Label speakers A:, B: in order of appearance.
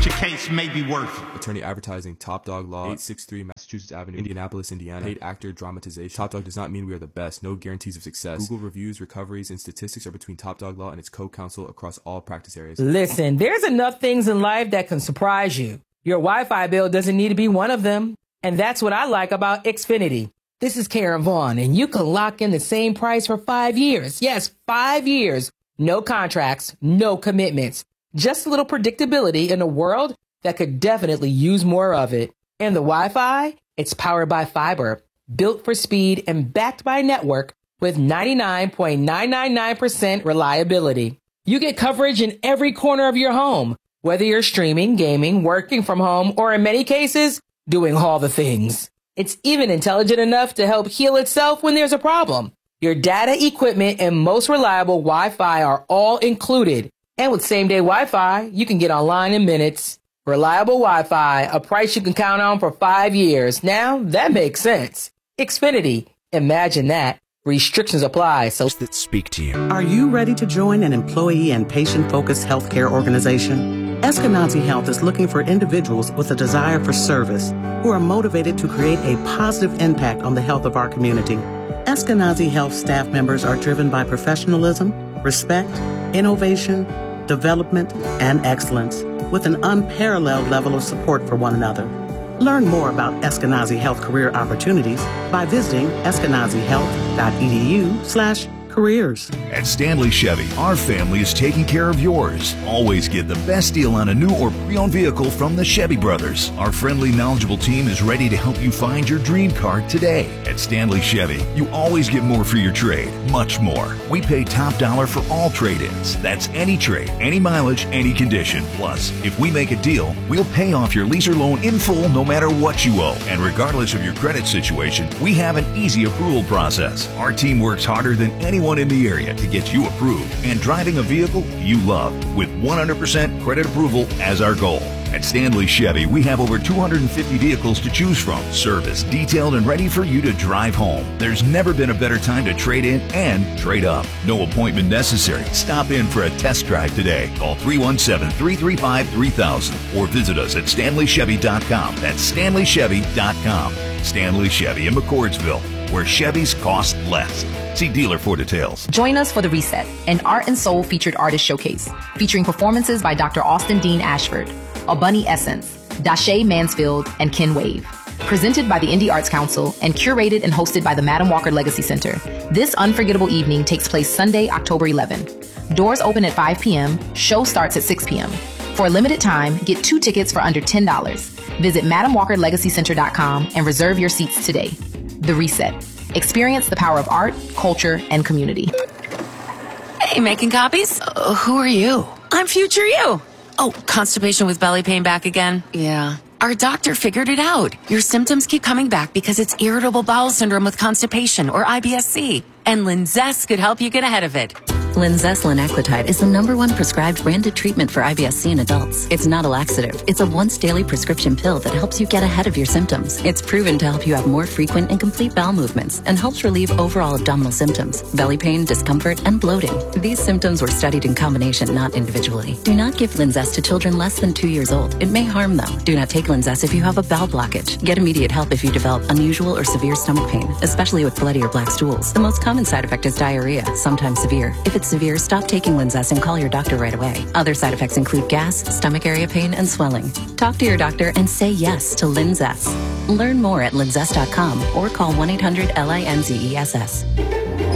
A: your case may be worth it.
B: Attorney advertising, Top Dog Law, 863 Massachusetts Avenue, Indianapolis, Indiana. Paid actor, dramatization. Top Dog does not mean we are the best. No guarantees of success. Google reviews, recoveries, and statistics are between Top Dog Law and its co-counsel across all practice areas.
C: Listen, there's enough things in life that can surprise you. Your Wi-Fi bill doesn't need to be one of them. And that's what I like about Xfinity. This is Karen Vaughn, and you can lock in the same price for 5 years. Yes, 5 years. No contracts, no commitments. Just a little predictability in a world that could definitely use more of it. And the Wi-Fi, it's powered by fiber, built for speed and backed by a network with 99.999% reliability. You get coverage in every corner of your home, whether you're streaming, gaming, working from home, or in many cases, doing all the things. It's even intelligent enough to help heal itself when there's a problem. Your data, equipment, and most reliable Wi-Fi are all included. And with same-day Wi-Fi, you can get online in minutes. Reliable Wi-Fi, a price you can count on for 5 years. Now, that makes sense. Xfinity. Imagine that. Restrictions apply, so
D: that speak to you.
E: Are you ready to join an employee and patient-focused healthcare organization? Eskenazi Health is looking for individuals with a desire for service who are motivated to create a positive impact on the health of our community. Eskenazi Health staff members are driven by professionalism, respect, innovation, development, and excellence, with an unparalleled level of support for one another. Learn more about Eskenazi Health career opportunities by visiting eskenazihealth.edu/careers.
F: At Stanley Chevy, our family is taking care of yours. Always get the best deal on a new or pre-owned vehicle from the Chevy brothers. Our friendly, knowledgeable team is ready to help you find your dream car today. At Stanley Chevy, you always get more for your trade, much more. We pay top dollar for all trade-ins. That's any trade, any mileage, any condition. Plus, if we make a deal, we'll pay off your lease or loan in full no matter what you owe. And regardless of your credit situation, we have an easy approval process. Our team works harder than anyone in the area to get you approved and driving a vehicle you love with 100% credit approval as our goal. At Stanley Chevy, we have over 250 vehicles to choose from, serviced, detailed, and ready for you to drive home. There's never been a better time to trade in and trade up. No appointment necessary. Stop in for a test drive today. Call 317-335-3000 or visit us at StanleyChevy.com. That's StanleyChevy.com. Stanley Chevy in McCordsville, where Chevys cost less. See dealer for details.
G: Join us for The Reset, an Art and Soul featured artist showcase, featuring performances by Dr. Austin Dean Ashford, A Bunny Essence, Dashay Mansfield, and Ken Wave. Presented by the Indie Arts Council and curated and hosted by the Madam Walker Legacy Center, this unforgettable evening takes place Sunday, October 11th. Doors open at 5 p.m., show starts at 6 p.m. For a limited time, get 2 tickets for under $10. Visit MadamWalkerLegacyCenter.com and reserve your seats today. The Reset. Experience the power of art, culture, and community.
H: Hey, making copies? Who are you? I'm future you. Oh, constipation with belly pain back again? Yeah. Our doctor figured it out. Your symptoms keep coming back because it's irritable bowel syndrome with constipation, or IBS-C. And Linzess could help you get ahead of it.
I: Linzess linaclotide is the #1 prescribed branded treatment for IBS-C in adults. It's not a laxative. It's a once-daily prescription pill that helps you get ahead of your symptoms. It's proven to help you have more frequent and complete bowel movements and helps relieve overall abdominal symptoms, belly pain, discomfort, and bloating. These symptoms were studied in combination, not individually. Do not give Linzess to children less than 2 years old. It may harm them. Do not take Linzess if you have a bowel blockage. Get immediate help if you develop unusual or severe stomach pain, especially with bloody or black stools. The most common side effect is diarrhea, sometimes severe. If it's severe, stop taking Linzess and call your doctor right away. Other side effects include gas, stomach area pain, and swelling. Talk to your doctor and say yes to Linzess. Learn more at linzess.com or call 1-800-LINZESS.